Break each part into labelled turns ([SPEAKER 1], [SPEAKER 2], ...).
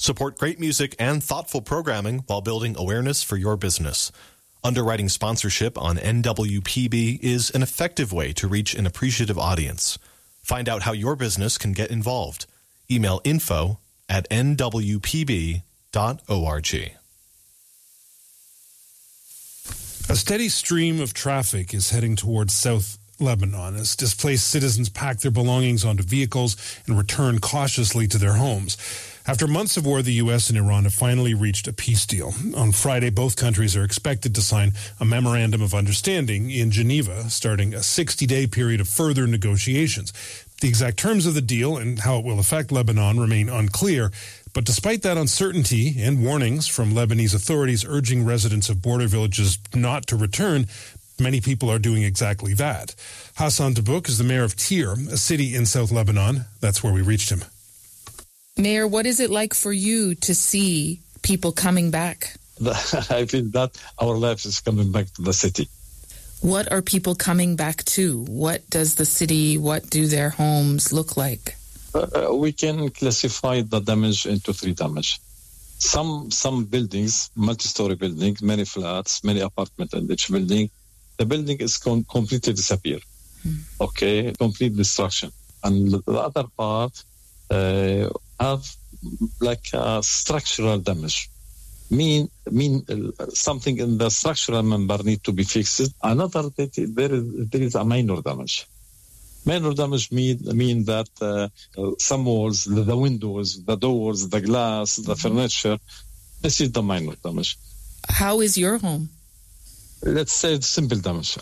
[SPEAKER 1] Support great music and thoughtful programming while building awareness for your business. Underwriting sponsorship on NWPB is an effective way to reach an appreciative audience. Find out how your business can get involved. Email info@nwpb.org.
[SPEAKER 2] A steady stream of traffic is heading towards South Lebanon as displaced citizens pack their belongings onto vehicles and return cautiously to their homes. After months of war, the U.S. and Iran have finally reached a peace deal. On Friday, both countries are expected to sign a memorandum of understanding in Geneva, starting a 60-day period of further negotiations. The exact terms of the deal and how it will affect Lebanon remain unclear. But despite that uncertainty and warnings from Lebanese authorities urging residents of border villages not to return, many people are doing exactly that. Hassan Tabuk is the mayor of Tyre, a city in South Lebanon. That's where we reached him.
[SPEAKER 3] Mayor, what is it like for you to see people coming back?
[SPEAKER 4] I feel that our life is coming back to the city.
[SPEAKER 3] What are people coming back to? What does the city, what do their homes look like?
[SPEAKER 4] We can classify the damage into three damage. Some buildings, multi-story buildings, many flats, many apartments in each building, the building is completely disappeared. Okay, complete destruction. And the other part have like structural damage. Mean something in the structural member need to be fixed. Another, there is a minor damage. Minor damage mean that some walls, the windows, the doors, the glass, the furniture, this is the minor damage.
[SPEAKER 3] How is your home?
[SPEAKER 4] Let's say it's simple damage.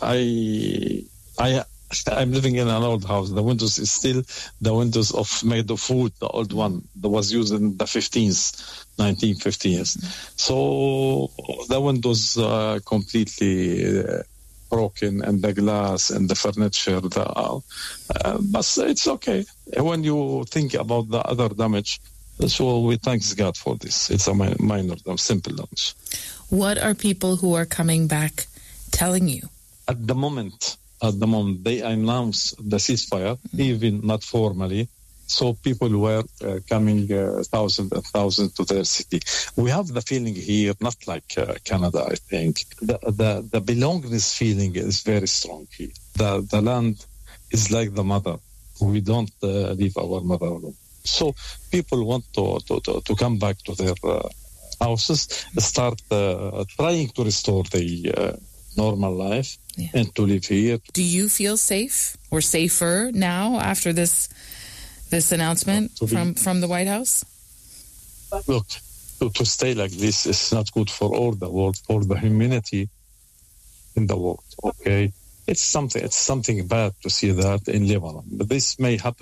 [SPEAKER 4] I'm living in an old house. The windows is still the windows made of wood, the old one that was used in the 1950s. So the windows are completely broken, and the glass and the furniture. But it's okay. When you think about the other damage, so we thank God for this. It's a minor damage, simple damage.
[SPEAKER 3] What are people who are coming back telling you?
[SPEAKER 4] At the moment, they announced the ceasefire, even not formally. So people were coming thousands and thousands to their city. We have the feeling here, not like Canada, I think. The belongingness feeling is very strong here. The land is like the mother. We don't leave our mother alone. So people want to come back to their houses, start trying to restore the normal life and to live here.
[SPEAKER 3] Do you feel safe or safer now after this announcement from the White House?
[SPEAKER 4] Look, to stay like this is not good for all the world, for the humanity in the world, okay? It's something bad to see that in Lebanon. But this may happen